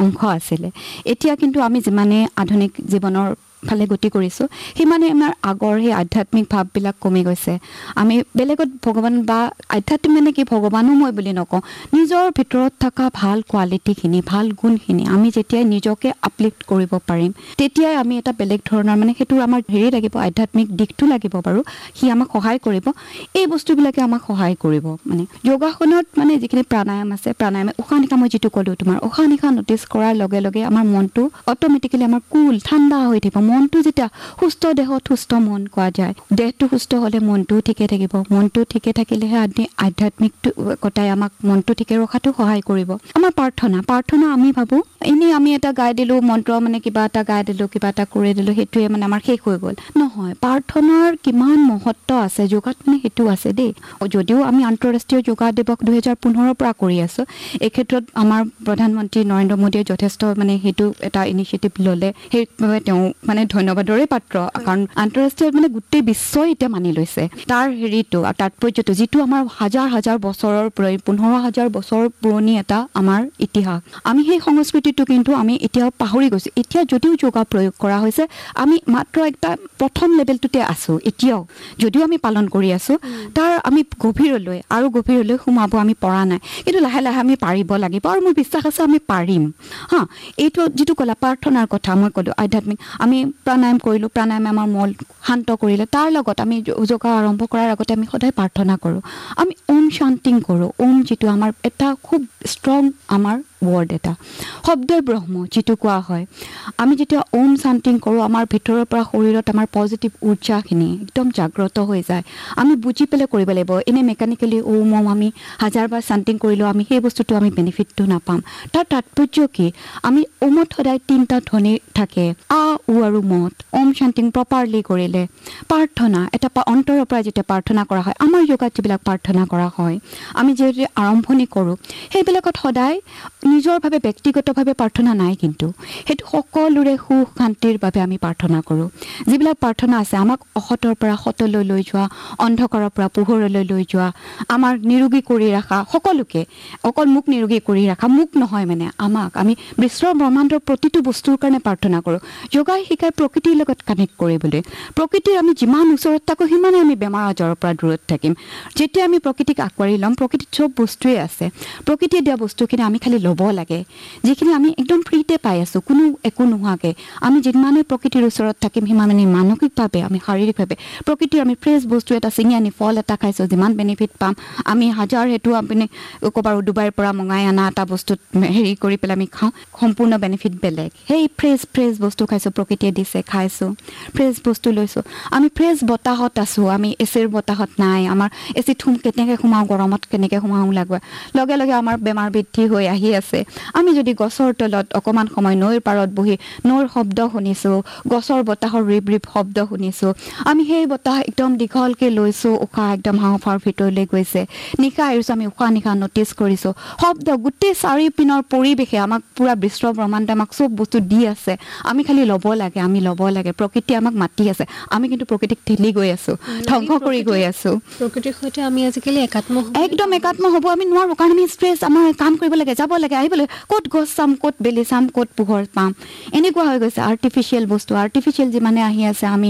অংশ আছিলে এতিয়া কিন্তু আমি যিমানে আধুনিক জীৱনৰ ফালে গতি কৰিছো সিমানে আমাৰ আগৰ সেই আধ্যাত্মিক ভাৱবিলাক কমি গৈছে আমি বেলেগত ভগৱান বা আধ্যাত্মিক মানে কি ভগৱানো মই বুলি নকওঁ নিজৰ ভিতৰত থকা ভাল কোৱালিটিখিনি ভাল গুণখিনি আমি যেতিয়া নিজকে আপলিফ্ট কৰিব পাৰিম তেতিয়াই আমি এটা বেলেগ ধৰণৰ মানে সেইটো আমাৰ হেৰি লাগিব আধ্যাত্মিক দিশটো লাগিব বাৰু সি আমাক সহায় কৰিব এই বস্তুবিলাকে আমাক সহায় কৰিব মানে যোগাসনত মানে যিখিনি প্ৰাণায়াম আছে প্ৰাণায়ামে উশাহ নিশাহ মই যিটো ক'লো তোমাৰ উশাহ নিশাহ নটিচ কৰাৰ লগে লগে আমাৰ মনটো অট'মেটিকেলি আমাৰ কুল ঠাণ্ডা হৈ থাকিব মনটো যেতিয়া সুস্থ দেহত সুস্থ মন কোৱা যায় দেহটো সুস্থ হ'লে মনটোও ঠিকে থাকিব মনটো ঠিকে থাকিলেহে আধ্যাত্মিকটো কটাই আমাক মনটো ঠিকে ৰখাটো সহায় কৰিব আমাৰ প্ৰাৰ্থনা আমি ভাবো এনেই আমি এটা গাই দিলো মন্ত্ৰ মানে কিবা এটা গাই দিলো কিবা এটা কৰি দিলো সেইটোৱে মানে আমাৰ শেষ হৈ গ'ল নহয় প্ৰাৰ্থনাৰ কিমান মহত্ব আছে যোগাত মানে সেইটো আছে দেই যদিও আমি আন্তঃৰাষ্ট্ৰীয় যোগা দিৱস 2015 পৰা কৰি আছো এই ক্ষেত্ৰত আমাৰ প্ৰধানমন্ত্ৰী নৰেন্দ্ৰ মোদীয়ে যথেষ্ট মানে সেইটো এটা ইনিচিয়েটিভ ল'লে সেইবাবে তেওঁ মানে ধন্যবাদৰে পাত্ৰ কাৰণ আন্তঃৰাষ্ট্ৰীয় মানে গোটেই বিশ্বই এতিয়া মানি লৈছে তাৰ হেৰিটো তাৎপৰ্যটো যিটো আমাৰ হাজাৰ বছৰৰ 15,000 বছৰ পুৰণি এটা আমাৰ ইতিহাস আমি সেই সংস্কৃতিটো কিন্তু আমি এতিয়াও পাহৰি গৈছো এতিয়া যদিও যোগা প্ৰয়োগ কৰা হৈছে আমি মাত্ৰ একটা প্ৰথম লেভেলটোতে আছো এতিয়াও যদিও আমি পালন কৰি আছো তাৰ আমি গভীৰলৈ সোমাব আমি পৰা নাই কিন্তু লাহে লাহে আমি পাৰিব লাগিব আৰু মোৰ বিশ্বাস আছে আমি পাৰিম হা এইটো যিটো ক'লা প্ৰাৰ্থনাৰ কথা মই ক'লো আধ্যাত্মিক আমি প্ৰাণায়াম কৰিলো প্ৰাণায়ামে আমাৰ মন শান্ত কৰিলে তাৰ লগত আমি যোগা আৰম্ভ কৰাৰ আগতে আমি সদায় প্ৰাৰ্থনা কৰো আমি ওম শান্তিং কৰো ওম যিটো আমাৰ এটা খুব ষ্ট্ৰং আমাৰ ৱৰ্ড এটা শব্দই ব্ৰহ্ম যিটো কোৱা হয় আমি যেতিয়া ওম শান্তিং কৰো আমাৰ ভিতৰৰ পৰা শৰীৰত আমাৰ পজিটিভ ঊৰ্জাখিনি একদম জাগ্ৰত হৈ যায় আমি বুজি পেলাই কৰিব লাগিব এনে মেকানিকেলি ওম আমি হাজাৰবাৰ শান্তিং কৰিলেও আমি সেই বস্তুটো আমি বেনিফিটটো নাপাম তাৰ তাৎপৰ্য কি আমি ওমত সদায় 3টা ধ্বনি থাকে আ উ আৰু মত ওম শান্তিং প্ৰপাৰলি কৰিলে প্ৰাৰ্থনা এটা অন্তৰৰ পৰা যেতিয়া প্ৰাৰ্থনা কৰা হয় আমাৰ যোগাত যিবিলাক প্ৰাৰ্থনা কৰা হয় আমি যেতিয়া আৰম্ভণি কৰোঁ সেইবিলাকত সদায় নিজৰভাৱে ব্যক্তিগতভাৱে প্ৰাৰ্থনা নাই কিন্তু সেইটো সকলোৰে সুখ শান্তিৰ বাবে আমি প্ৰাৰ্থনা কৰোঁ যিবিলাক প্ৰাৰ্থনা আছে আমাক অসতৰ পৰা সতলৈ লৈ যোৱা অন্ধকাৰৰ পৰা পোহৰলৈ লৈ যোৱা আমাৰ নিৰোগী কৰি ৰাখা সকলোকে অকল মোক নিৰোগী কৰি ৰাখা মোক নহয় মানে আমাক আমি বিশ্ব ব্ৰহ্মাণ্ডৰ প্ৰতিটো বস্তুৰ কাৰণে প্ৰাৰ্থনা কৰোঁ যোগাই শিকাই প্ৰকৃতিৰ লগত কানেক্ট কৰিবলৈ প্ৰকৃতিৰ আমি যিমান ওচৰত থাকোঁ সিমানে আমি বেমাৰ আজাৰৰ পৰা দূৰত থাকিম যেতিয়া আমি প্ৰকৃতিক আকোৱালি ল'ম প্ৰকৃতিত চব বস্তুৱেই আছে প্ৰকৃতিয়ে দিয়া বস্তুখিনি আমি খালি ল'ব লাগে যিখিনি আমি একদম ফ্ৰীতে পাই আছোঁ কোনো একো নোহোৱাকৈ আমি যিমানে প্ৰকৃতিৰ ওচৰত থাকিম সিমানে মানসিকভাৱে আমি শাৰীৰিকভাৱে প্ৰকৃতিৰ আমি ফ্ৰেছ বস্তু এটা ছিঙি আনি ফল এটা খাইছোঁ যিমান বেনিফিট পাম আমি হাজাৰ সেইটো আপুনি ক'বাৰ ডুবাইৰ পৰা মঙাই অনা এটা বস্তুত হেৰি কৰি পেলাই আমি খাওঁ সম্পূৰ্ণ বেনিফিট বেলেগ সেই ফ্ৰেছ বস্তু খাইছোঁ প্ৰকৃতিয়ে দিছে খাইছোঁ ফ্ৰেছ বস্তু লৈছোঁ আমি ফ্ৰেছ বতাহত আছোঁ আমি এচিৰ বতাহত নাই আমাৰ এচিত কেনেকৈ সোমাওঁ গৰমত কেনেকৈ সোমাওঁ লগে লগে আমাৰ বেমাৰ বৃদ্ধি হৈ আহি আছে আমি যদি গছৰ তলত অকণমান সময় নৈৰ পাৰত বহি নৈৰ শব্দ শুনিছোঁ গছৰ বতাহৰ ৰিপ শব্দ শুনিছোঁ আমি সেই বতাহ একদম দীঘলকৈ লৈছোঁ উশাহ একদম হাওঁফাওৰ ভিতৰলৈ গৈছে নিশা এৰিছোঁ আমি উশাহ নিশাহ নটিচ কৰিছোঁ শব্দ গোটেই চাৰিওপিনৰ পৰিৱেশে আমাক পুৰা বিশ্ব ব্ৰহ্মাণ্ডে আমাক চব বস্তু দি আছে আমি খালি ল'ব লাগে প্ৰকৃতিয়ে আমাক মাতি আছে আমি কিন্তু প্ৰকৃতিক ঠেলি গৈ আছোঁ ধ্বংস কৰি গৈ আছোঁ প্ৰকৃতিৰ সৈতে আমি আজিকালি একদম একাত্ম হ'ব আমি নোৱাৰোঁ কাৰণ আমি ষ্ট্ৰেছ আমাৰ কাম কৰিব লাগে যাব লাগে আহিবলৈ ক'ত গছ চাম ক'ত বেলি চাম ক'ত পোহৰ পাম এনেকুৱা হৈ গৈছে আৰ্টিফিচিয়েল বস্তু আৰ্টিফিচিয়েল যিমানে আহি আছে আমি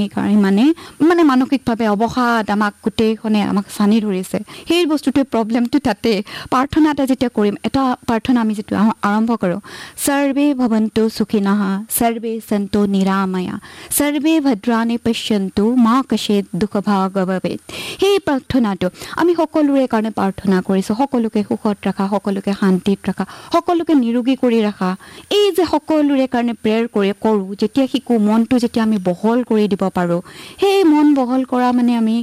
মানে মানসিকভাৱে অৱসাদ আমাক গোটেইখনে আমাক চানি ধৰিছে সেই বস্তুটোৱে প্ৰব্লেমটো তাতে প্ৰাৰ্থনা এটা যেতিয়া কৰিম এটা প্ৰাৰ্থনা আমি যিটো আৰম্ভ কৰোঁ সৰ্বে ভৱন্তু সুখিনঃ সৰ্বে সন্তু নিৰাময়া সৰ্বে ভদ্ৰাণি পশ্যন্তু মা কশ্চিৎ দুঃখভাগ ভৱেৎ সেই প্ৰাৰ্থনাটো আমি সকলোৰে কাৰণে প্ৰাৰ্থনা কৰিছোঁ সকলোকে সুখত ৰাখা সকলোকে শান্তিত ৰাখা সকলোকে নিৰোগী কৰি ৰাখা এই যে সকলোৰে কাৰণে প্ৰেয়াৰ কৰোঁ যেতিয়া শিকোঁ মনটো যেতিয়া আমি বহল কৰি দিব পাৰোঁ সেই মন বহল কৰা মানে আমি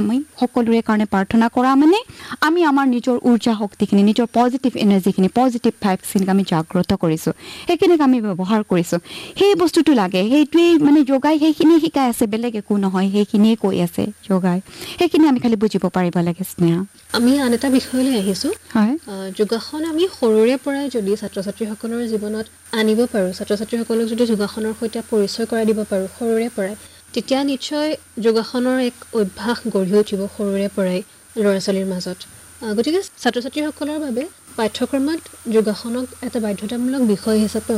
সকলোৰে কাৰণে প্ৰাৰ্থনা কৰা মানে আমি আমাৰ নিজৰ ঊৰ্জা শক্তিখিনি নিজৰ পজিটিভ এনাৰ্জিখিনি পজিটিভ ভাইবছখিনিক আমি জাগ্ৰত কৰিছোঁ সেইখিনিক আমি ব্যৱহাৰ কৰিছোঁ সেই বস্তুটো লাগে সেইটোৱেই মানে যোগাই সেইখিনি শিকাই আছে বেলেগ একো নহয় সেইখিনিয়ে কৈ আছে যোগাই সেইখিনি আমি খালি বুজিব পাৰিব লাগে স্নেহা আমি আন এটা বিষয়লৈ আহিছোঁ হয় যোগাসন আমি সৰুৰে পৰাই যদি ছাত্ৰ ছাত্ৰীসকলৰ জীৱনত আনিব পাৰোঁ ছাত্ৰ ছাত্ৰীসকলক যদি যোগাসনৰ সৈতে পৰিচয় কৰাই দিব পাৰোঁ সৰুৰে পৰাই তেতিয়া নিশ্চয় যোগাসনৰ এক অভ্যাস গঢ়ি উঠিব সৰুৰে পৰাই ল'ৰা ছোৱালীৰ মাজত গতিকে ছাত্ৰ ছাত্ৰীসকলৰ বাবে পাঠ্যক্ৰমত যোগাসনক এটা বাধ্যতামূলক বিষয় হিচাপে